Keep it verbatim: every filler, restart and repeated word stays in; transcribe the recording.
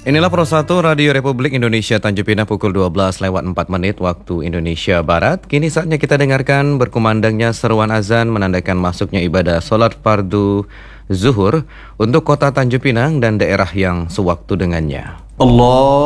Inilah Pro satu Radio Republik Indonesia Tanjung Pinang pukul dua belas lewat empat menit waktu Indonesia Barat. Kini saatnya kita dengarkan berkumandangnya seruan azan menandakan masuknya ibadah solat fardu zuhur untuk kota Tanjung Pinang dan daerah yang sewaktu dengannya. Allah